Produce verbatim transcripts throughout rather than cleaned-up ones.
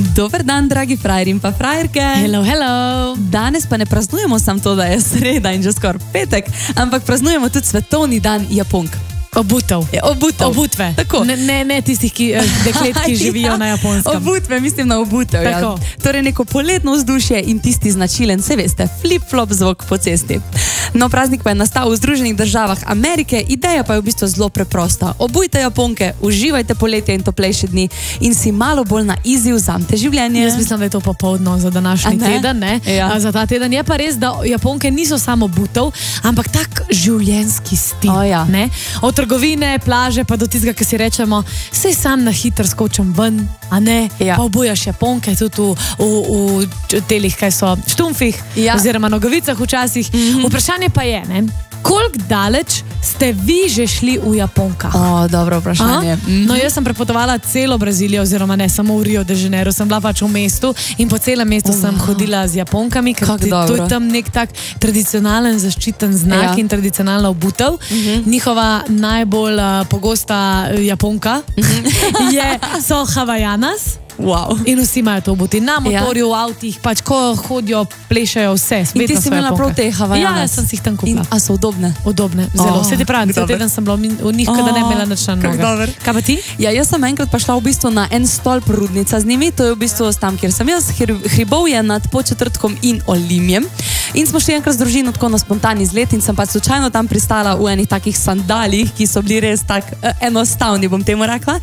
Dober dan, dragi frajeri in pa frajerke. Hello, hello. Danes pa ne praznujemo samo to, da je sreda in že skoraj petek, ampak praznujemo tudi svetovni dan Japonk. Obutev. Obutev. Obutve. Tako. Ne, ne, ne tistih, ki, deklet, ki živijo na Japonskem. Obutve, mislim na obutev. Ja. Torej neko poletno vzdušje in tisti značilen, se veste, flip-flop zvok po cesti. No, praznik pa je nastal v Združenih državah Amerike, ideja pa je v bistvu zelo preprosta. Obujte Japonke, uživajte poletje in toplejše dni in si malo bolj na easy vzamte življenje. Jaz mislim, da je to popoldno za današnji ne? teden. Ne? Ja. Za ta teden je pa res, da Japonke niso samo obutev, ampak tak življenjski stil. O, ja. Ne? Od trgovine, plaže, pa do tistega, ki si rečemo, sej sam na hitro skočem ven, a ne, ja. pa obujaš Japonke tudi v, v, v telih, kaj so, štumfih, ja. oziroma nogavicah včasih. Mm-hmm. Vprašanje pa je, ne, koliko daleč ste vi že šli v Japonka? O, dobro vprašanje. Mm-hmm. No, jaz sem prepotovala celo Brazilijo, oziroma ne, samo v Rio de Janeiro, sem bila pač v mestu in po celem mestu oh, sem hodila z Japonkami, ker to je tam nek tak tradicionalen zaščiten znak ja. in tradicionalna obutev. Mm-hmm. Njihova najbolj uh, pogosta Japonka mm-hmm. je, so Havajanas. Wow. In vsi imajo to obuti. Na motorju, ja. v avtih, pač ko hodijo, plešajo vse. In ti si imela prav te Havajanas? Ja, jaz sem si jih tam kupila. In, a so udobne? Udobne, zelo. Oh, Vse ti pravim, cel teden sem bila v njih, oh, kada ne imela nič na nogah. Kaj pa ti? Ja, jaz sem enkrat pa šla v bistvu na en stolp Rudnica z njimi, to je v bistvu tam, kjer sem jaz, Hribovje nad Podčetrtkom in Olimjem. In smo šli enkrat z družino tako na spontani izlet in sem pa slučajno tam pristala v enih takih sandalih, ki so bili res tak uh, enostavni, bom temu rekla.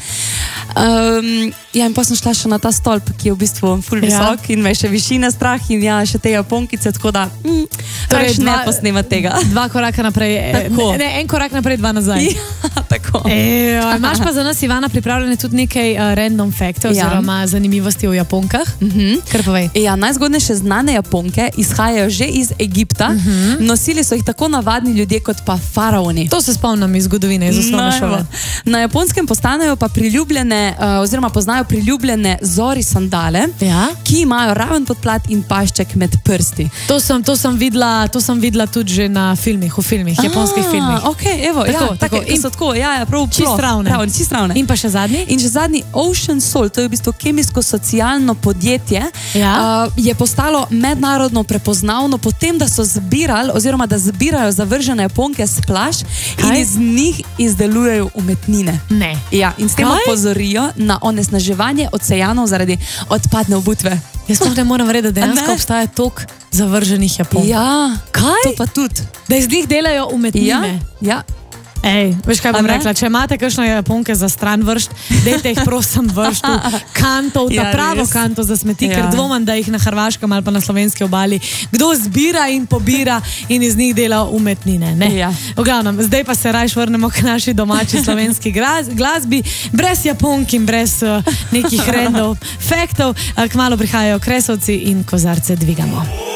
Um, ja, in pa sem šla še na ta stolp, ki je v bistvu ful visok ja. in me še višine strah in ja, še te Japonkice, tako da mm, torej ne posnema tega. Dva koraka naprej, ne, ne, en korak naprej, dva nazaj. Ja, tako. E, imaš pa za nas, Ivana, pripravljene tudi nekaj uh, random fakte oziroma ja. zanimivosti o Japonkah? Mm-hmm. Kar povej. Ja, najzgodnejše znane Japonke izhajajo že iz Egipta. Mm-hmm. Nosili so jih tako navadni ljudje kot pa faraoni. To se spomnim iz zgodovine, iz osnovne šole. Na Japonskem postanejo pa priljubljene uh, oziroma poznajo priljubljene zori sandale, ja? ki imajo raven podplat in pašček med prsti. To sem, to sem videla, to sem videla tudi že na filmih, v filmih, japonskih ah, filmih. Ok, evo, tako, ja, tako, in so tako, ja, ja, prav čist ravne. Ravne, čist ravne. In pa še zadnji? In še zadnji Ocean Salt, to je v bistvu kemijsko-socialno podjetje, ja? uh, je postalo mednarodno prepoznavno potem, da so zbirali, oziroma da zbirajo zavržene Japonke s plaž in iz njih izdelujejo umetnine. Ne. Ja, in s tem opozorijo na onesnaževanje oceanov zaradi odpadne obutve. Jaz pa ne moram verjeti, da dejansko obstaja toliko zavrženih Japonk. Ja, kaj? To pa tudi. Da iz njih delajo umetnine. Ja, ja. Ej, veš kaj bom rekla, če imate kakšne Japonke za stran vršt, dejte jih prosim vršt v kanto, v ta ja, pravo res. Kanto za smeti, ja. ker dvomam, da jih na Hrvaškem ali pa na slovenski obali kdo zbira in pobira in iz njih dela umetnine. Ne? Ja. V glavnem, zdaj pa se rajš vrnemo k naši domači slovenski glasbi, brez Japonk in brez uh, nekih random faktov. Uh, kmalu prihajajo Kresovci in kozarce dvigamo.